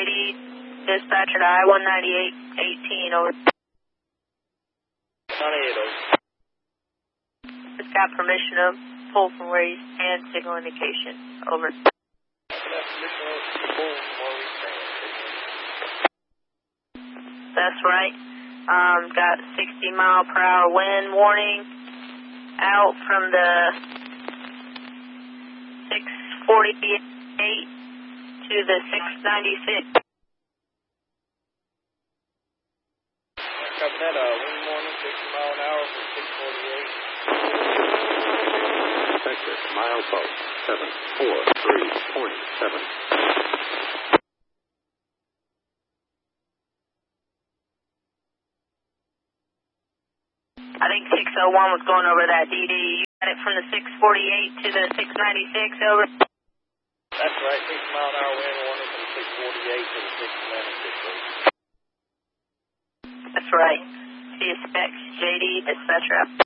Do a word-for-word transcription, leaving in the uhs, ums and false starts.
D, dispatcher to I one ninety-eight eighteen, over. ninety-eight, over. Just got permission to pull from where you stand, signal indication, over. That's right. Um, got sixty mile per hour wind warning out from the six forty-eight to the six ninety-six. Copy that, uh, wind warning, sixty mile an hour from six forty-eight. Texas, milepost seven four three point seven. I think six oh one was going over that, D D. You got it from the six forty-eight to the six ninety-six, over. That's right, sixty mile an hour wind warning from six forty-eight to the six ninety-six, over. That's right. See you specs, J D, et cetera.